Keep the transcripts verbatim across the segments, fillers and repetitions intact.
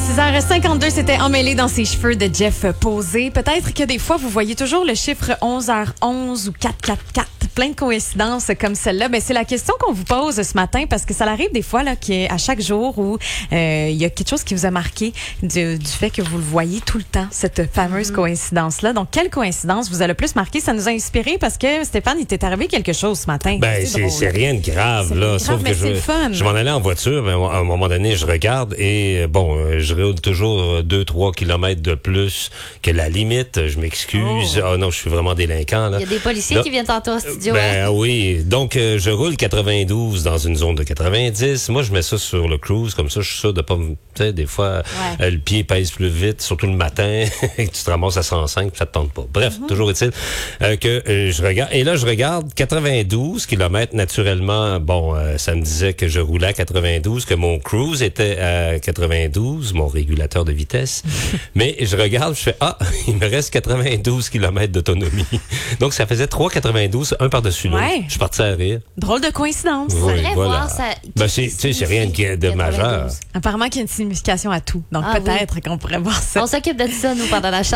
six heures cinquante-deux, c'était emmêlé dans ses cheveux de Jeff Posé. Peut-être que des fois, vous voyez toujours le chiffre onze heures onze ou quatre cent quarante-quatre. Plein de coïncidences comme celle-là. Ben, c'est la question qu'on vous pose ce matin parce que ça arrive des fois là, qu'à chaque jour où euh, il y a quelque chose qui vous a marqué du, du fait que vous le voyez tout le temps, cette fameuse mm-hmm. coïncidence-là. Donc, quelle coïncidence vous a le plus marqué? Ça nous a inspiré parce que, Stéphane, il t'est arrivé quelque chose ce matin. Ben, c'est, c'est rien de grave, c'est là. Grave, sauf que je, je m'en allais en voiture, mais à un moment donné, je regarde et bon, je roule toujours deux trois kilomètres de plus que la limite. Je m'excuse. Oh, oh non, je suis vraiment délinquant, là. Il y a des policiers là, qui viennent tantôt au studio. Ben oui. Donc, euh, je roule quatre-vingt-douze dans une zone de quatre-vingt-dix. Moi, je mets ça sur le cruise. Comme ça, je suis sûr de pas me... Tu sais, des fois, ouais. euh, le pied pèse plus vite, surtout le matin, et que tu te ramasses à cent cinq, puis ça te tente pas. Bref, mm-hmm. toujours est-il euh, que euh, je regarde... Et là, je regarde quatre-vingt-douze kilomètres. Naturellement, bon, euh, ça me disait que je roulais à quatre-vingt-douze, que mon cruise était à quatre-vingt-douze, mon régulateur de vitesse. Mais je regarde, je fais, ah, il me reste quatre-vingt-douze kilomètres d'autonomie. Donc, ça faisait trois quatre-vingt-douze, un par-dessus l'autre. Ouais. Je suis parti à rire. Drôle de coïncidence. Oui, c'est vrai, voilà. voir ça. Ben, c'est, tu sais, c'est rien de, de majeur. Apparemment qu'il y a une signification à tout. Donc, ah, peut-être oui. qu'on pourrait voir ça. On s'occupe de ça, nous, pendant la chasse.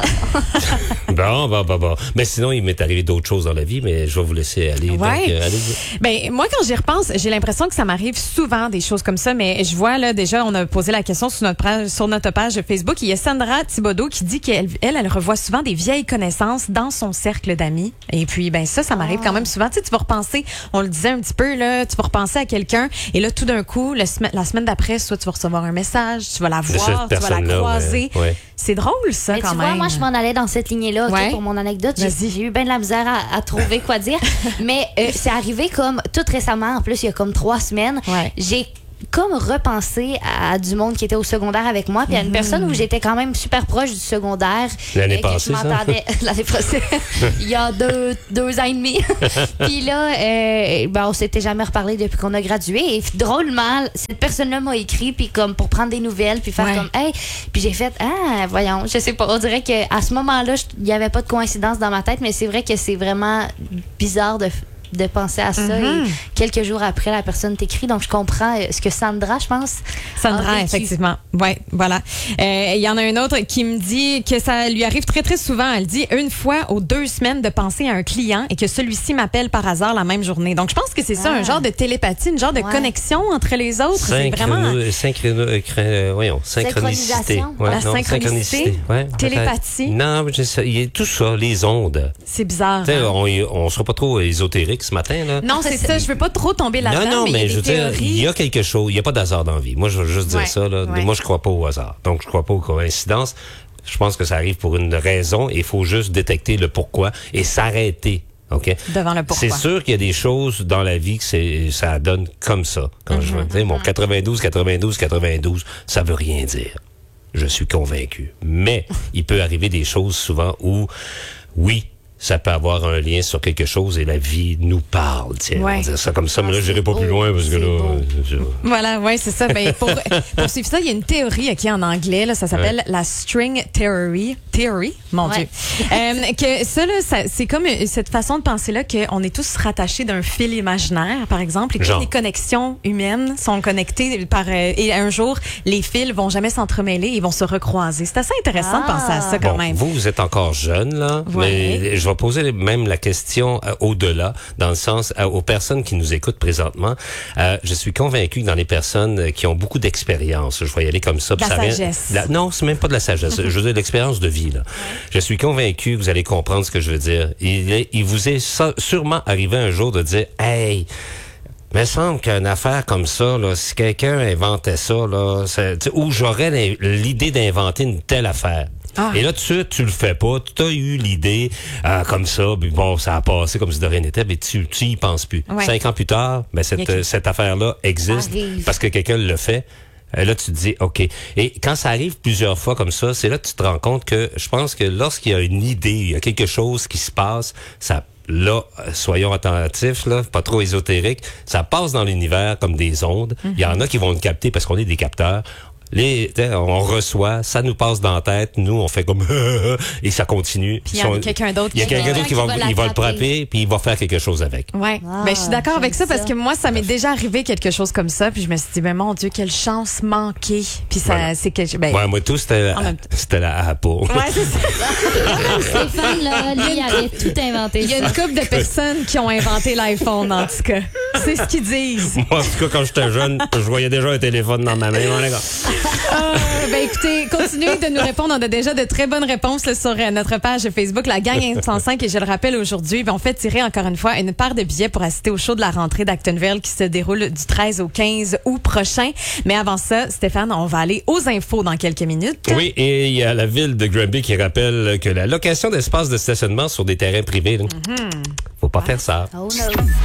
bon, bon, bon, bon. Mais sinon, il m'est arrivé d'autres choses dans la vie, mais je vais vous laisser aller. Ouais. Donc, euh, allez-y. Ben, moi, quand j'y repense, j'ai l'impression que ça m'arrive souvent des choses comme ça, mais je vois, là, déjà, on a posé la question sur notre page, sur notre page Facebook. Il y a Sandra Thibodeau qui dit qu'elle, elle, elle revoit souvent des vieilles connaissances dans son cercle d'amis. Et puis, ben, ça, ça m'arrive oh. quand même souvent. Tu sais, tu vas repenser, on le disait un petit peu, là, tu vas repenser à quelqu'un, et là, tout d'un coup, le sema- la semaine d'après, soit tu vas recevoir un message, tu vas la voir, tu vas la croiser. Ouais, ouais. C'est drôle, ça, mais quand tu même. Vois, moi, je m'en allais dans cette lignée-là, ouais. pour mon anecdote. J'ai, j'ai eu bien de la misère à, à trouver quoi dire. Mais euh, c'est arrivé comme tout récemment, en plus, il y a comme trois semaines. Ouais. J'ai comme repenser à du monde qui était au secondaire avec moi, puis à une mm-hmm. personne où j'étais quand même super proche du secondaire. L'année euh, passée, ça? L'année passée, il y a deux, deux ans et demi. Puis là, euh, ben, on s'était jamais reparlé depuis qu'on a gradué. Et drôlement, cette personne-là m'a écrit, puis comme pour prendre des nouvelles, puis faire ouais. comme, hey, puis j'ai fait, ah, voyons, je sais pas, on dirait qu'à ce moment-là, il n'y avait pas de coïncidence dans ma tête, mais c'est vrai que c'est vraiment bizarre de de penser à ça mm-hmm. et quelques jours après la personne t'écrit, donc je comprends ce que Sandra, je pense, Sandra, effectivement, ouais, voilà. Il euh, y en a un autre qui me dit que ça lui arrive très très souvent. Elle dit une fois aux deux semaines de penser à un client et que celui-ci m'appelle par hasard la même journée. Donc je pense que c'est ah. ça, un genre de télépathie, une genre de ouais. connexion entre les autres. Synchrono- c'est vraiment synchrono- euh, voyons, synchronicité, ouais, la non, synchronicité, ouais, télépathie. Non, mais il y a tout ça, les ondes. C'est bizarre. Hein? On, on sera pas trop ésotérique ce matin, là. Non, c'est, c'est ça. Je veux pas trop tomber là-dedans. Non, non, mais, mais je veux dire, il y a quelque chose. Il n'y a pas d'hasard dans la vie. Moi, je veux juste dire ouais, ça, là. Ouais. Moi, je crois pas au hasard. Donc, je crois pas aux coïncidences. Je pense que ça arrive pour une raison. Il faut juste détecter le pourquoi et s'arrêter. OK? Devant le pourquoi. C'est sûr qu'il y a des choses dans la vie que c'est, ça donne comme ça. Quand mm-hmm, je veux dire, mon quatre-vingt-douze, quatre-vingt-douze, quatre-vingt-douze, ça veut rien dire. Je suis convaincu. Mais, il peut arriver des choses souvent où, oui, ça peut avoir un lien sur quelque chose et la vie nous parle. Tiens, ouais. on va dire ça comme ça, mais là, je n'irai pas plus loin parce que là... Je... Voilà, ouais, c'est ça. Ben, pour, pour suivre ça, il y a une théorie qui est en anglais, là, ça s'appelle ouais. la string theory. Theory, mon ouais. Dieu. euh, que ça, là, ça, c'est comme cette façon de penser-là qu'on est tous rattachés d'un fil imaginaire, par exemple, et que Genre. les connexions humaines sont connectées par... Euh, et un jour, les fils vont jamais s'entremêler, ils vont se recroiser. C'est assez intéressant ah. de penser à ça quand bon, même. Vous, vous êtes encore jeune, là, ouais. mais je vais poser même la question euh, au-delà, dans le sens euh, aux personnes qui nous écoutent présentement. Euh, je suis convaincu que dans les personnes qui ont beaucoup d'expérience, je vais y aller comme ça. La ça sagesse. Vient, la, non, c'est même pas de la sagesse. Je veux dire l'expérience de vie. Là. Ouais. Je suis convaincu que vous allez comprendre ce que je veux dire. Il, est, il vous est so- sûrement arrivé un jour de dire, hey. Il me semble qu'une affaire comme ça, là, si quelqu'un inventait ça, là, c'est, ou j'aurais l'idée d'inventer une telle affaire. Ah. Et là, tu tu le fais pas. Tu as eu l'idée euh, comme ça. Puis bon, ça a passé comme si de rien n'était, mais tu tu y penses plus. Ouais. Cinq ans plus tard, ben cette euh, cette affaire-là existe arrive. Parce que quelqu'un le fait. Euh, là, tu te dis, OK. Et quand ça arrive plusieurs fois comme ça, c'est là que tu te rends compte que je pense que lorsqu'il y a une idée, il y a quelque chose qui se passe, ça là, soyons attentifs, là, pas trop ésotérique, ça passe dans l'univers comme des ondes. Mm-hmm. Il y en a qui vont le capter parce qu'on est des capteurs. Les, on reçoit, ça nous passe dans la tête, nous, on fait comme et ça continue. Puis il y a quelqu'un d'autre Il y a quelqu'un d'autre qui va, il va le frapper, puis il va faire quelque chose avec. Ouais. Ah, ben, je suis d'accord avec ça, ça parce que moi, ça m'est déjà arrivé quelque chose comme ça, puis je me suis dit, ben mon Dieu, quelle chance manquée. Puis ça, Voilà. c'est quelque ben, Ouais, moi, tout, c'était la, c'était la Apple. Ouais, c'est ça. Stéphane, là, lui, il avait tout inventé. Il y a une couple de personnes qui ont inventé l'iPhone, en tout cas. C'est ce qu'ils disent. Moi, en tout cas, quand j'étais jeune, je voyais déjà un téléphone dans ma main. Euh, ben écoutez, continuez de nous répondre. On a déjà de très bonnes réponses là, sur euh, notre page Facebook, la gang cent cinq. Et je le rappelle aujourd'hui, ben, on fait tirer encore une fois une paire de billets pour assister au show de la rentrée d'Actonville qui se déroule du treize au quinze août prochain. Mais avant ça, Stéphane, on va aller aux infos dans quelques minutes. Oui, et il y a la ville de Granby qui rappelle que la location d'espaces de stationnement sur des terrains privés, là, faut pas faire ça. Oh no.